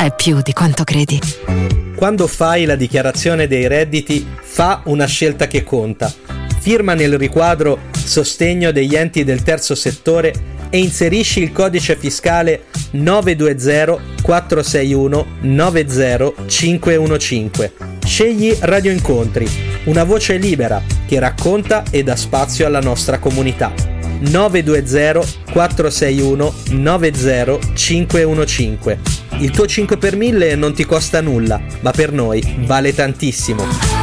è più di quanto credi. Quando fai la dichiarazione dei redditi, fa una scelta che conta. Firma nel riquadro Sostegno degli enti del terzo settore e inserisci il codice fiscale 920 461 90515. Scegli Radio Incontri, una voce libera che racconta e dà spazio alla nostra comunità. 920 461 90515. Il tuo 5 per 1000 non ti costa nulla, ma per noi vale tantissimo.